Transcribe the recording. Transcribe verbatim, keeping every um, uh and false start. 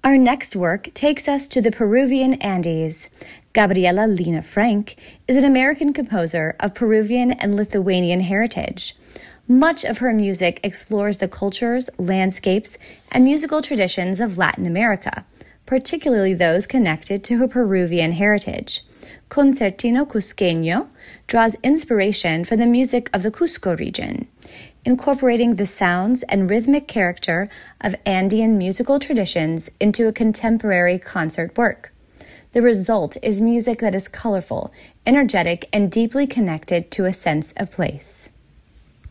Our next work takes us to the Peruvian Andes. Gabriela Lina Frank is an American composer of Peruvian and Lithuanian heritage. Much of her music explores the cultures, landscapes, and musical traditions of Latin America, particularly those connected to her Peruvian heritage. Concertino Cusqueño draws inspiration from the music of the Cusco region, incorporating the sounds and rhythmic character of Andean musical traditions into a contemporary concert work. The result is music that is colorful, energetic, and deeply connected to a sense of place.